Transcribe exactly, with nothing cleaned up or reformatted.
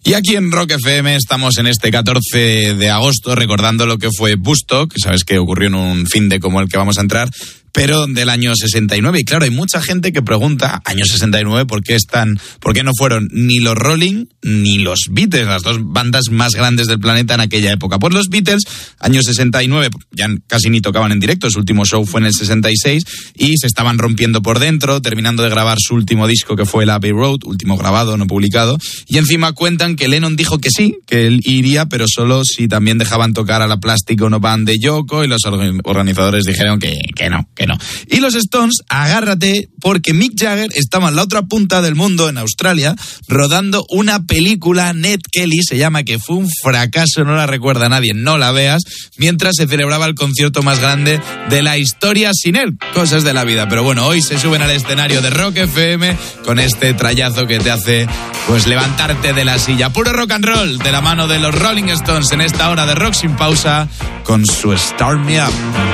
Y aquí en Rock F M estamos en este catorce de agosto recordando lo que fue Woodstock, que sabes que ocurrió en un fin de como el que vamos a entrar, pero del año sesenta y nueve. Y claro, hay mucha gente que pregunta, año sesenta y nueve, ¿por qué están, por qué no fueron ni los Rolling ni los Beatles, las dos bandas más grandes del planeta en aquella época? Pues los Beatles, año sesenta y nueve, ya casi ni tocaban en directo, su último show fue en el sesenta y seis, y se estaban rompiendo por dentro, terminando de grabar su último disco, que fue el Abbey Road, último grabado, no publicado, y encima cuentan que Lennon dijo que sí, que él iría, pero solo si también dejaban tocar a la Plastic Ono Band de Yoko, y los organizadores dijeron que, que no, que no. Y los Stones, agárrate, porque Mick Jagger estaba en la otra punta del mundo, en Australia, rodando una película, Ned Kelly se llama, que fue un fracaso, no la recuerda nadie, no la veas, mientras se celebraba el concierto más grande de la historia sin él. Cosas de la vida. Pero bueno, hoy se suben al escenario de Rock F M con este trayazo que te hace pues levantarte de la silla. Puro rock and roll, de la mano de los Rolling Stones en esta hora de Rock sin pausa, con su Start Me Up.